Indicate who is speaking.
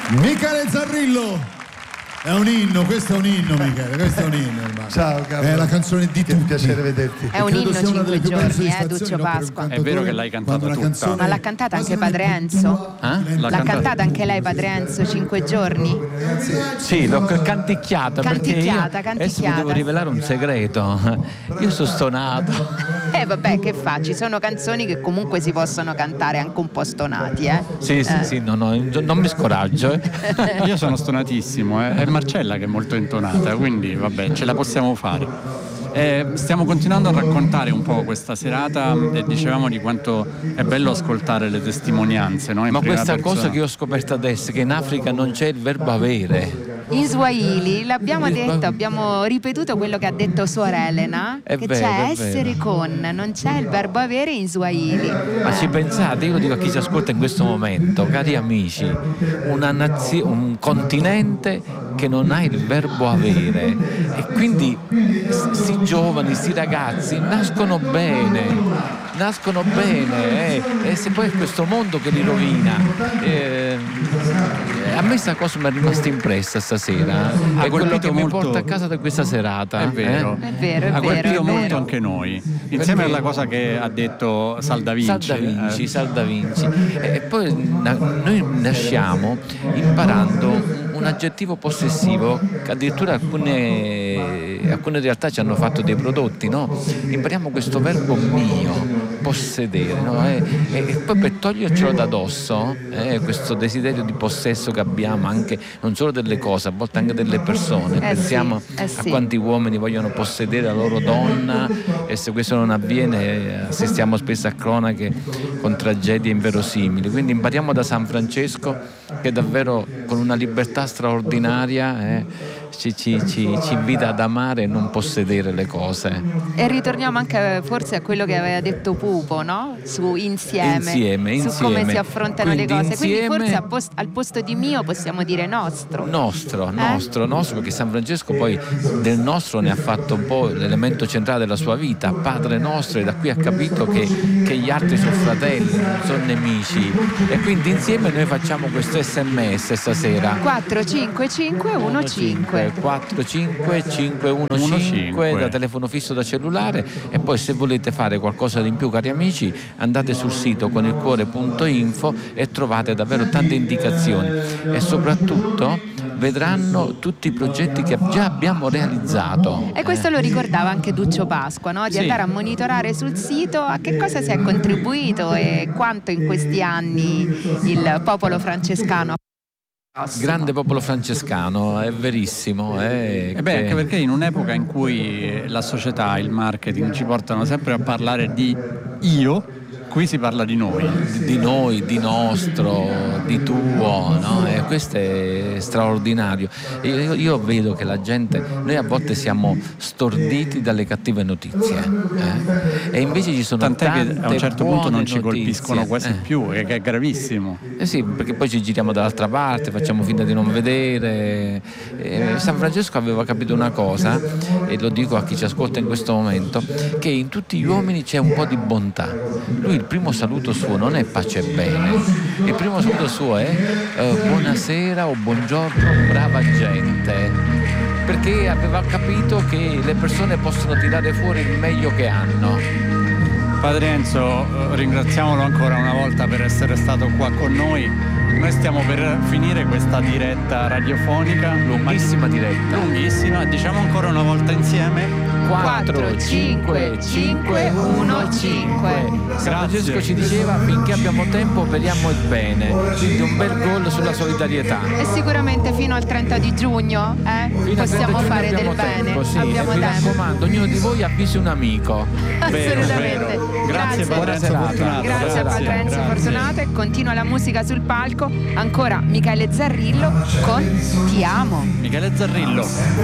Speaker 1: Michele Zarrillo. È un inno, questo è un inno, Michele, questo è un inno ormai.
Speaker 2: Ciao Carlo.
Speaker 1: È la canzone di tutti.
Speaker 2: Piacere vederti.
Speaker 3: È un inno 5 giorni, Duccio Pasqua.
Speaker 4: È vero che l'hai cantata tutta.
Speaker 3: Ma l'ha cantata anche Padre Enzo? L'ha cantata anche lei, Padre Enzo, 5 giorni?
Speaker 5: Sì, l'ho canticchiata perché io adesso vi devo rivelare un segreto. Io sono stonato.
Speaker 3: Vabbè, che fa? Ci sono canzoni che comunque si possono cantare anche un po' stonati,
Speaker 5: Sì, no, non mi scoraggio.
Speaker 4: Io sono stonatissimo, È Marcella che è molto intonata, quindi vabbè, ce la possiamo fare. Stiamo continuando a raccontare un po' questa serata e dicevamo di quanto è bello ascoltare le testimonianze, no?
Speaker 5: Ma questa cosa che ho scoperto adesso, che in Africa non c'è il verbo avere.
Speaker 3: In Swahili l'abbiamo detto, abbiamo ripetuto quello che ha detto Suor Elena, che
Speaker 5: vero,
Speaker 3: c'è essere con, non c'è il verbo avere in Swahili.
Speaker 5: Ma ci pensate, io lo dico a chi ci ascolta in questo momento, cari amici, un continente che non ha il verbo avere, e quindi sti giovani, sti ragazzi nascono bene, e se poi è questo mondo che li rovina. A me sta cosa mi è rimasta impressa stasera, è quello che mi porta a casa da questa serata.
Speaker 4: È vero,
Speaker 3: È vero,
Speaker 4: ha colpito molto
Speaker 3: vero.
Speaker 4: anche noi, insieme alla cosa che ha detto Salda Vinci.
Speaker 5: Salda Vinci. E poi noi nasciamo imparando un aggettivo possessivo, che addirittura alcune realtà ci hanno fatto dei prodotti, no? Impariamo questo verbo mio, possedere, no? E poi per togliercelo da dosso, questo desiderio di possesso che abbiamo, anche non solo delle cose, a volte anche delle persone. Pensiamo a quanti uomini vogliono possedere la loro donna, e se questo non avviene assistiamo spesso a cronache con tragedie inverosimili. Quindi impariamo da San Francesco, che davvero con una libertà straordinaria ci invita ad amare e non possedere le cose.
Speaker 3: E ritorniamo anche forse a quello che aveva detto Pupo, no? Su insieme. Su come si affrontano le cose. Quindi forse al posto di mio possiamo dire nostro,
Speaker 5: perché San Francesco poi del nostro ne ha fatto un po' l'elemento centrale della sua vita, Padre nostro, e da qui ha capito che gli altri sono fratelli, non sono nemici, e quindi insieme noi facciamo questo SMS stasera.
Speaker 3: 45515
Speaker 5: 45515 da telefono fisso, da cellulare. E poi se volete fare qualcosa di in più, cari amici, andate sul sito conilcuore.info e trovate davvero tante indicazioni, e soprattutto vedranno tutti i progetti che già abbiamo realizzato.
Speaker 3: E questo lo ricordava anche Duccio Pasqua, no? Di andare a monitorare sul sito a che cosa si è contribuito e quanto in questi anni il popolo francescano.
Speaker 5: Grande popolo francescano, è verissimo.
Speaker 4: Anche perché in un'epoca in cui la società, il marketing ci portano sempre a parlare di io, qui si parla di noi,
Speaker 5: di nostro, di tuo, no? E questo è straordinario. Io vedo che la gente, noi a volte siamo storditi dalle cattive notizie, e invece ci sono
Speaker 4: tant'è
Speaker 5: tante
Speaker 4: che a un certo punto non ci
Speaker 5: notizie.
Speaker 4: colpiscono quasi più, che è gravissimo.
Speaker 5: Sì, perché poi ci giriamo dall'altra parte, facciamo finta di non vedere. San Francesco aveva capito una cosa, e lo dico a chi ci ascolta in questo momento, che in tutti gli uomini c'è un po' di bontà. Lui, il primo saluto suo non è pace e bene, il primo saluto suo è buonasera o buongiorno, brava gente, perché aveva capito che le persone possono tirare fuori il meglio che hanno.
Speaker 4: Padre Enzo, ringraziamolo ancora una volta per essere stato qua con noi. Noi stiamo per finire questa diretta radiofonica,
Speaker 5: lunghissima diretta,
Speaker 4: diciamo ancora una volta insieme:
Speaker 3: 45515.
Speaker 5: San Francesco ci diceva: finché abbiamo tempo operiamo il bene, quindi un bel gol sulla solidarietà.
Speaker 3: E sicuramente fino al 30 di giugno possiamo fare del bene. Abbiamo
Speaker 5: mi
Speaker 3: tempo.
Speaker 5: raccomando, ognuno di voi avvisi un amico.
Speaker 3: Assolutamente.
Speaker 4: Grazie Padre Enzo Fortunato.
Speaker 3: Grazie a Padre Enzo Fortunato, e continua la musica sul palco. Ancora Michele Zarrillo con Ti amo.
Speaker 4: Michele Zarrillo.